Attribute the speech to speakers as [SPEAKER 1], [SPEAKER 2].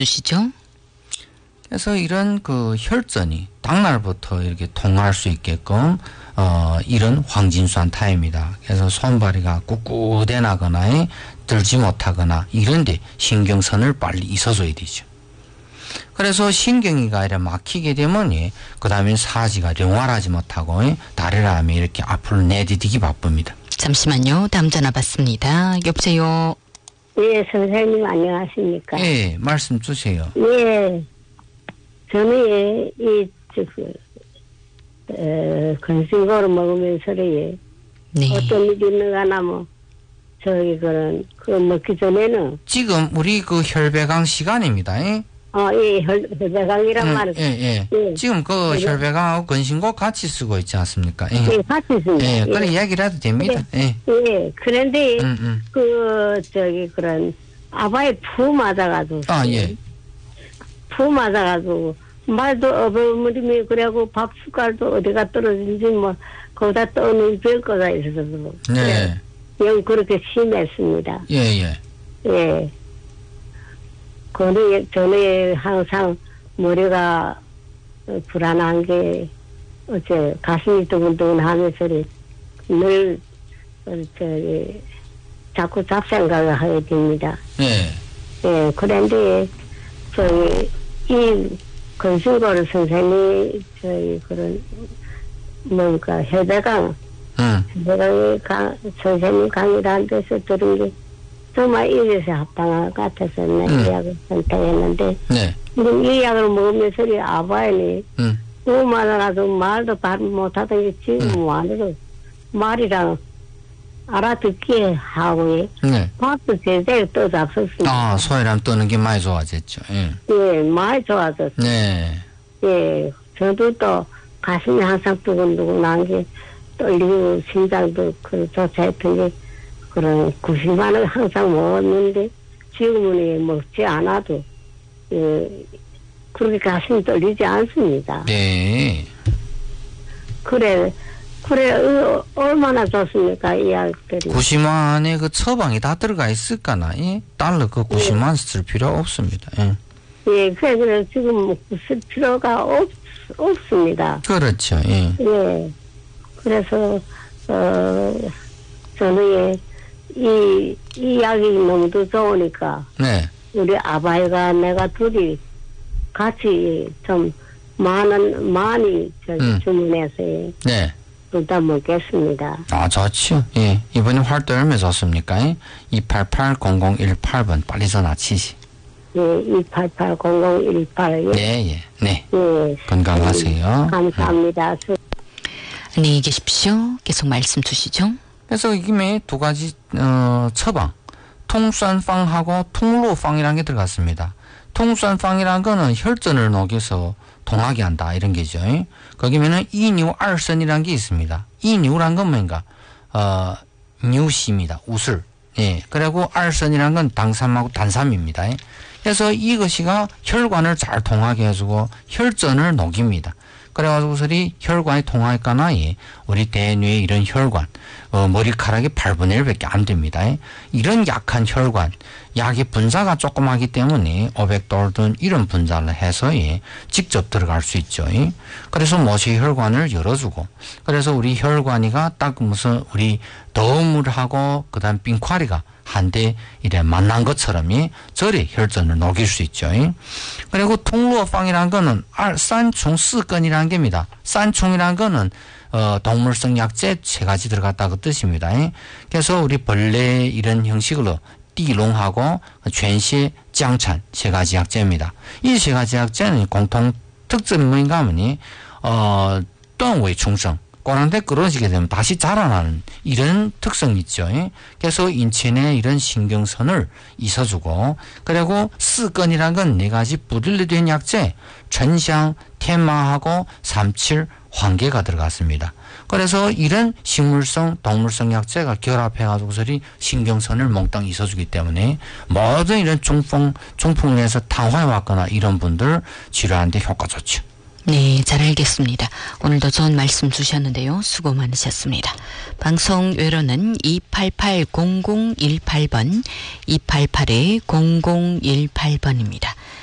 [SPEAKER 1] 주시죠.
[SPEAKER 2] 그래서 이런 그 혈전이 당날부터 이렇게 통할 수 있게끔 이런 황진수한타입니다. 그래서 손발이가 꿋꿋해나거나 들지 못하거나 이런데 신경선을 빨리 있어줘야 되죠. 그래서 신경이가 이렇게 막히게 되면 그 다음에 사지가 령활하지 못하고 다리를 하면 이렇게 앞으로 내디디기 바쁩니다.
[SPEAKER 1] 잠시만요. 다음 전화 받습니다. 여보세요.
[SPEAKER 3] 예, 선생님 안녕하십니까?
[SPEAKER 2] 예, 말씀 주세요.
[SPEAKER 3] 예, 저는 건신고를 먹으면서
[SPEAKER 1] 네.
[SPEAKER 3] 어떤 일이 있는가 하면 그 먹기 전에는
[SPEAKER 2] 지금 우리 그 혈배강 시간입니다. 예?
[SPEAKER 3] 예, 혈배강이란 말을
[SPEAKER 2] 예. 지금 그 혈배강하고 건신고 같이 쓰고 있지 않습니까? 예.
[SPEAKER 3] 예, 같이 있습니다.
[SPEAKER 2] 예, 그래 이야기를 해도 됩니다. 예.
[SPEAKER 3] 예, 그런데 그런 아바에 푸 맞아가지고
[SPEAKER 2] 예.
[SPEAKER 3] 푸 맞아가지고 말도 어버무림이 그래고 밥 숟갈도 어디가 떨어진지 거기다 떠는 별거가 있어서
[SPEAKER 2] 네.
[SPEAKER 3] 영 그렇게 심했습니다.
[SPEAKER 2] 예.
[SPEAKER 3] 예. 저는 항상 머리가 불안한 게 가슴이 두근두근하면서 늘 자꾸 잡생각을 하게 됩니다.
[SPEAKER 2] 네.
[SPEAKER 3] 예, 그런데 이 건승고를 선생님이 그런 뭔가 혈배강에 선생님 강의를 한 데서 들은 게 정말 이래서 합당한 것 같아서 내 약을 선택했는데
[SPEAKER 2] 네.
[SPEAKER 3] 이 약을 먹으면서 아바이니 너무 많아가지고 말도 잘 못하던 게 지금 안으로 말이랑 알아듣게 하고
[SPEAKER 2] 네.
[SPEAKER 3] 밥도 제대로 떠잡섰습니다.
[SPEAKER 2] 소이람 떠는 게 많이 좋아졌죠. 예.
[SPEAKER 3] 예, 많이 좋아졌어요.
[SPEAKER 2] 네.
[SPEAKER 3] 예, 저도 또 가슴이 항상 두근두근한 게 떨리고 심장도 조차했던 게 그런 90만 원 항상 먹었는데 지금은 먹지 않아도 그렇게 가슴이 떨리지 않습니다.
[SPEAKER 2] 네.
[SPEAKER 3] 그래 얼마나 좋습니까 이 약들이.
[SPEAKER 2] 90만에 그 처방이 다 들어가 있을까나? 예? 달러 그 90만 쓸 필요 없습니다. 예.
[SPEAKER 3] 예, 그래 지금 쓸 필요가 없습니다.
[SPEAKER 2] 그렇죠. 예.
[SPEAKER 3] 예. 그래서 저는 이 약이 너무도 좋으니까
[SPEAKER 2] 네.
[SPEAKER 3] 우리 아바이가 내가 둘이 같이 좀 많이 주문해서
[SPEAKER 2] 네.
[SPEAKER 3] 둘다 먹겠습니다.
[SPEAKER 2] 좋죠. 예. 이번에 활동 얼마 좋습니까? 288-0018번 빨리 전화 치시.
[SPEAKER 3] 예, 288-0018.
[SPEAKER 2] 네.
[SPEAKER 3] 예.
[SPEAKER 2] 건강하세요.
[SPEAKER 3] 감사합니다.
[SPEAKER 1] 안녕히 계십시오. 계속 말씀 주시죠.
[SPEAKER 2] 그래서 이김에 두 가지 처방, 통산팡하고 통로팡이라는 게 들어갔습니다. 통산팡이라는 거는 혈전을 녹여서 동하게 한다 이런 게죠. 거기면은 이뉴알선이라는 게 있습니다. 이뉴란 건 뭔가 뉴시입니다. 우슬. 예. 그리고 알선이라는 건 당삼하고 단삼입니다. 그래서 이것이가 혈관을 잘 통하게 해주고 혈전을 녹입니다. 그래가지고서리 혈관이 통할까나 우리 대뇌 이런 혈관 머리카락이 8분의 1밖에 안 됩니다. 이런 약한 혈관 약의 분자가 조그마하기 때문에 500돌든 이런 분자를 해서 직접 들어갈 수 있죠. 그래서 모세 혈관을 열어주고 그래서 우리 혈관이가 딱 무슨 우리 더운 물하고 그 다음 빙과리가 한데 이래 만난 것처럼 저리 혈전을 녹일 수 있죠. 그리고 통루어팡이라는 거는 싼총 쓰건이라는 게입니다. 싼총이라는 거는 동물성 약재 3가지 들어갔다 그 뜻입니다. 그래서 우리 벌레 이런 형식으로 띠롱하고全血 장찬 3가지 약재입니다. 이 3가지 약재는 공통 특징이 뭔가 하면 똥의 충성 꼬랑대 끌어지게 되면 다시 자라나는 이런 특성이 있죠. 그래서 인체 내 이런 신경선을 있어주고 그리고 쓰건이라는 건 4가지 부들려 된 약재 천香, 테마하고 37, 황계가 들어갔습니다. 그래서 이런 식물성, 동물성 약재가 결합해가지고서리 신경선을 몽땅 있어주기 때문에 모든 이런 중풍을 해서 당화해 왔거나 이런 분들 치료하는데 효과 좋죠.
[SPEAKER 1] 네, 잘 알겠습니다. 오늘도 좋은 말씀 주셨는데요. 수고 많으셨습니다. 방송 외로는 288-0018번, 288-0018번입니다.